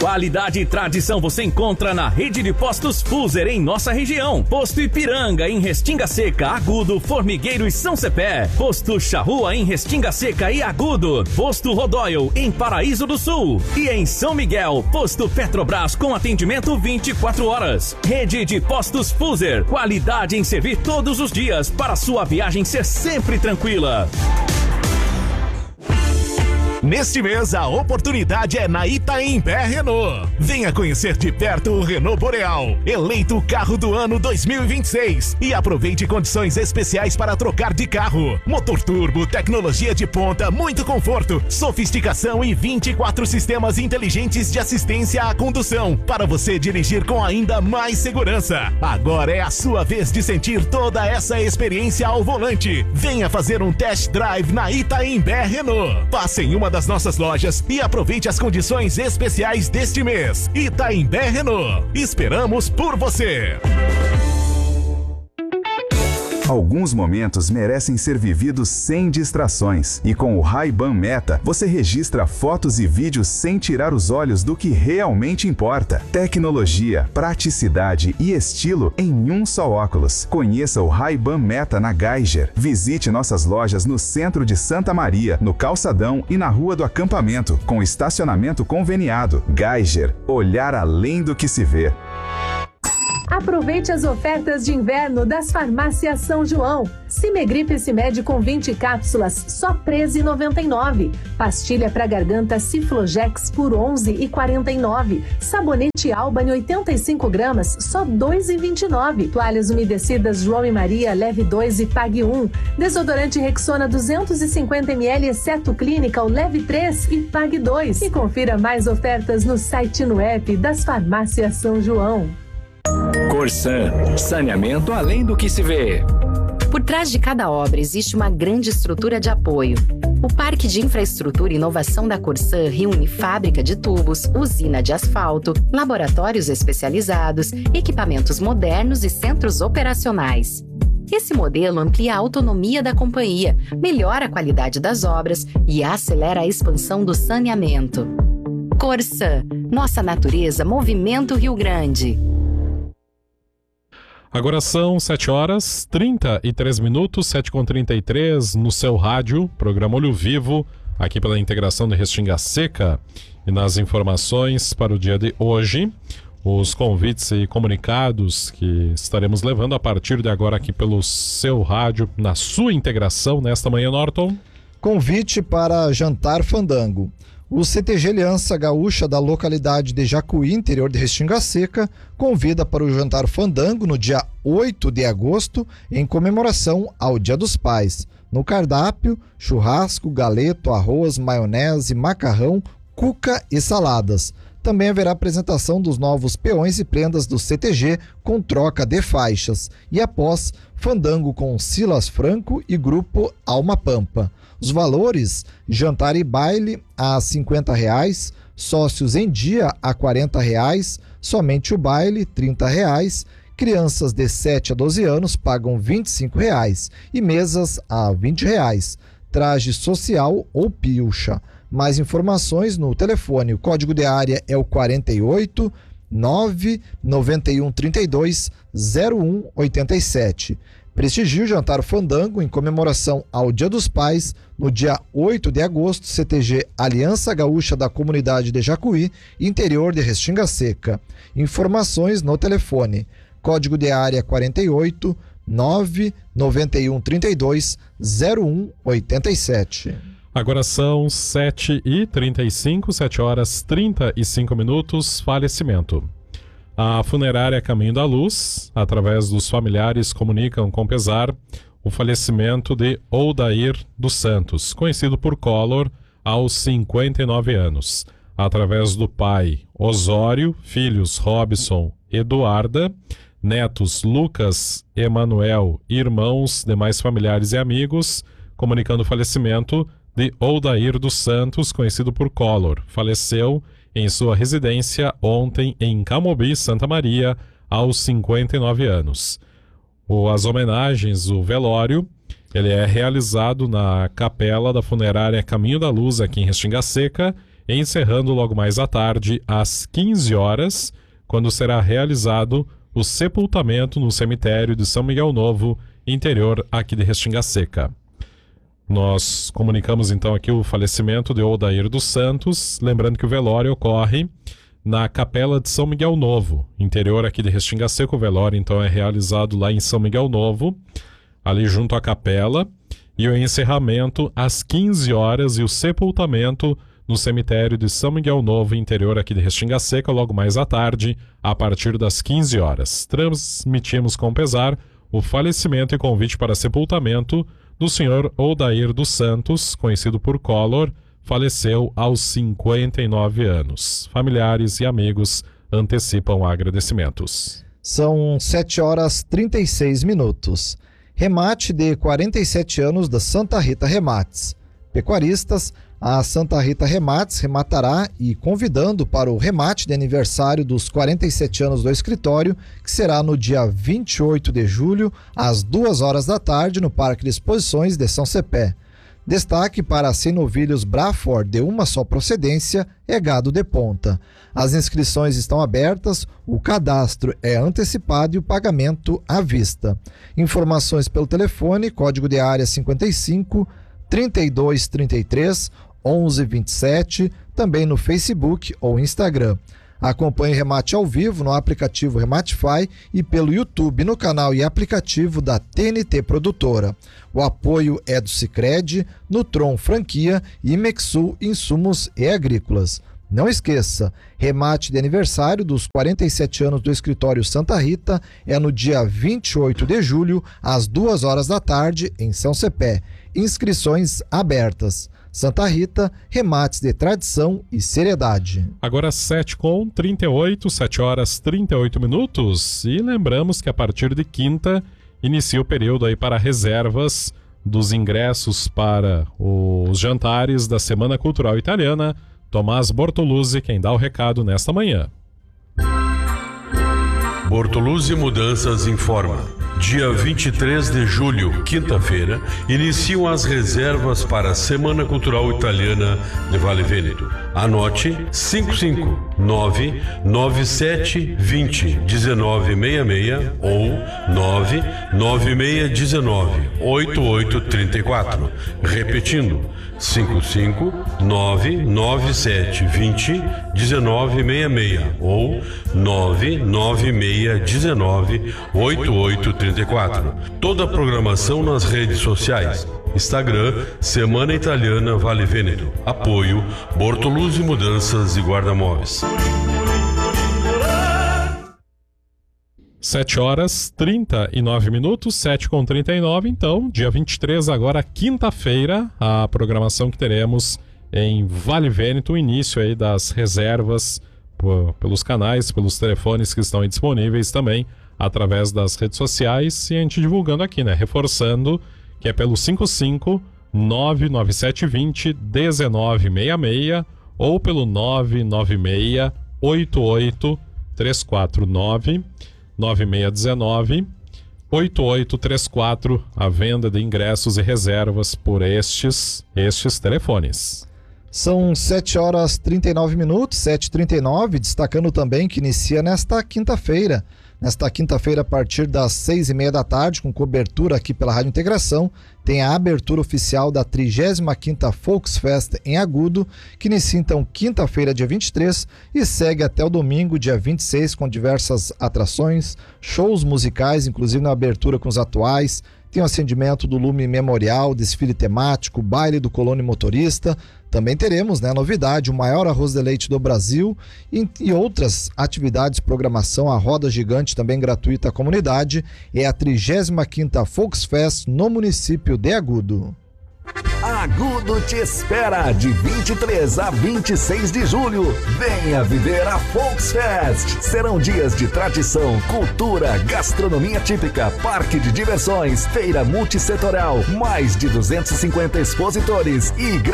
Qualidade e tradição você encontra na rede de postos Fuser em nossa região. Posto Ipiranga em Restinga Seca, Agudo, Formigueiro e São Cepé. Posto Charrua em Restinga Seca e Agudo. Posto Rodóio em Paraíso do Sul. E em São Miguel, Posto Petrobras com atendimento 24 horas. Rede de postos Fuser. Qualidade em servir todos os dias para sua viagem ser sempre tranquila. Neste mês, a oportunidade é na Itaimbé Renault. Venha conhecer de perto o Renault Boreal, eleito carro do ano 2026. E aproveite condições especiais para trocar de carro. Motor turbo, tecnologia de ponta, muito conforto, sofisticação e 24 sistemas inteligentes de assistência à condução, para você dirigir com ainda mais segurança. Agora é a sua vez de sentir toda essa experiência ao volante. Venha fazer um test drive na Itaimbé Renault. Passe em uma das nossas lojas e aproveite as condições especiais deste mês. Itaimbé Renault. Esperamos por você. Alguns momentos merecem ser vividos sem distrações. E com o Ray-Ban Meta, você registra fotos e vídeos sem tirar os olhos do que realmente importa. Tecnologia, praticidade e estilo em um só óculos. Conheça o Ray-Ban Meta na Geiger. Visite nossas lojas no centro de Santa Maria, no Calçadão e na Rua do Acampamento, com estacionamento conveniado. Geiger, olhar além do que se vê. Aproveite as ofertas de inverno das Farmácias São João. Cimegripe Cimed com 20 cápsulas, só R$ 13,99. Pastilha para garganta Ciflogex por R$ 11,49. Sabonete Albany 85 gramas, só R$ 2,29. Toalhas umedecidas João e Maria, leve 2 e pague 1. Desodorante Rexona 250 ml, exceto Clinical, leve 3 e pague 2. E confira mais ofertas no site e no app das Farmácias São João. Corsan, saneamento além do que se vê. Por trás de cada obra existe uma grande estrutura de apoio. O Parque de Infraestrutura e Inovação da Corsan reúne fábrica de tubos, usina de asfalto, laboratórios especializados, equipamentos modernos e centros operacionais. Esse modelo amplia a autonomia da companhia, melhora a qualidade das obras e acelera a expansão do saneamento. Corsan, nossa natureza, Movimento Rio Grande. Agora são 7h33, 7h33 no seu rádio, programa Olho Vivo, aqui pela integração de Restinga Seca. E nas informações para o dia de hoje, os convites e comunicados que estaremos levando a partir de agora aqui pelo seu rádio, na sua integração nesta manhã, Norton. Convite para jantar fandango. O CTG Aliança Gaúcha da localidade de Jacuí, interior de Restinga Seca, convida para o jantar fandango no dia 8 de agosto, em comemoração ao Dia dos Pais. No cardápio, churrasco, galeto, arroz, maionese, macarrão, cuca e saladas. Também haverá apresentação dos novos peões e prendas do CTG com troca de faixas. E após, fandango com Silas Franco e grupo Alma Pampa. Os valores: jantar e baile a R$ 50, sócios em dia a R$ 40, somente o baile R$ 30, crianças de 7 a 12 anos pagam R$ 25 e mesas a R$ 20, traje social ou pilcha. Mais informações no telefone, o código de área é o 48 991 32 0187. Prestigie o jantar fandango em comemoração ao Dia dos Pais, no dia 8 de agosto, CTG Aliança Gaúcha da Comunidade de Jacuí, interior de Restinga Seca. Informações no telefone, código de área 48 991 32 0187. Agora são 7h35, 7h35, falecimento. A funerária Caminho da Luz, através dos familiares, comunicam com pesar o falecimento de Odair dos Santos, conhecido por Collor, aos 59 anos. Através do pai Osório, filhos Robson, Eduarda, netos Lucas, Emanuel, irmãos, demais familiares e amigos, comunicando o falecimento de Odair dos Santos, conhecido por Collor. Faleceu em sua residência ontem em Camobi, Santa Maria, aos 59 anos. As homenagens, o velório, ele é realizado na capela da funerária Caminho da Luz, aqui em Restinga Seca, encerrando logo mais à tarde, às 15 horas, quando será realizado o sepultamento no cemitério de São Miguel Novo, interior aqui de Restinga Seca. Nós comunicamos então aqui o falecimento de Odair dos Santos, lembrando que o velório ocorre na Capela de São Miguel Novo, interior aqui de Restinga Seca. O velório então é realizado lá em São Miguel Novo, ali junto à capela, e o encerramento às 15 horas e o sepultamento no cemitério de São Miguel Novo, interior aqui de Restinga Seca, logo mais à tarde, a partir das 15 horas. Transmitimos com pesar o falecimento e convite para sepultamento do senhor Odair dos Santos, conhecido por Collor, faleceu aos 59 anos. Familiares e amigos antecipam agradecimentos. São 7 horas 36 minutos. Remate de 47 anos da Santa Rita Remates. Pecuaristas, a Santa Rita Remates rematará e convidando para o remate de aniversário dos 47 anos do escritório, que será no dia 28 de julho, às 2 horas da tarde, no Parque de Exposições de São Cepé. Destaque para 100 novilhos Braford de uma só procedência é gado de ponta. As inscrições estão abertas, o cadastro é antecipado e o pagamento à vista. Informações pelo telefone, código de área 55 3233 1127, também no Facebook ou Instagram. Acompanhe Remate ao vivo no aplicativo Rematify e pelo YouTube no canal e aplicativo da TNT Produtora. O apoio é do Sicredi, Nutron Franquia e Mexul Insumos e Agrícolas. Não esqueça, remate de aniversário dos 47 anos do escritório Santa Rita é no dia 28 de julho, às 2 horas da tarde, em São Cepé. Inscrições abertas. Santa Rita, remates de tradição e seriedade. Agora 7h38, 7 horas 38 minutos. E lembramos que a partir de quinta inicia o período aí para reservas dos ingressos para os jantares da Semana Cultural Italiana. Tomás Bortoluzzi, quem dá o recado nesta manhã. Bortoluzzi Mudanças informa. Dia 23 de julho, quinta-feira, iniciam as reservas para a Semana Cultural Italiana de Vale Vêneto. Anote 559-9720-1966 ou 99619-8834. Repetindo, 559-9720-1966 ou 99619-8834. Toda a programação nas redes sociais. Instagram, Semana Italiana Vale Vêneto. Apoio, Bortoluzzi Mudanças e Guarda-Móveis. 7 horas 39 minutos, 7h39, então, dia 23, agora quinta-feira, a programação que teremos em Vale Vêneto, o início aí das reservas pelos canais, pelos telefones que estão aí disponíveis também, através das redes sociais, e a gente divulgando aqui, né, reforçando que é pelo 559-9720-1966 ou pelo 996-88-349 9619-8834, a venda de ingressos e reservas por estes telefones. São 7 horas 39 minutos, 7h39, destacando também que inicia nesta quinta-feira, a partir das 6h30 da tarde, com cobertura aqui pela Rádio Integração, tem a abertura oficial da 35ª Volksfest em Agudo, que inicia então quinta-feira, dia 23, e segue até o domingo, dia 26, com diversas atrações, shows musicais, inclusive na abertura com os atuais. Tem o acendimento do Lume Memorial, desfile temático, baile do Colônia Motorista. Também teremos, né, novidade, o maior arroz de leite do Brasil e outras atividades, programação, a roda gigante também gratuita à comunidade. É a 35ª Volksfest no município de Agudo. Agudo te espera de 23 a 26 de julho. Venha viver a Volksfest. Serão dias de tradição, cultura, gastronomia típica, parque de diversões, feira multissetorial, mais de 250 expositores e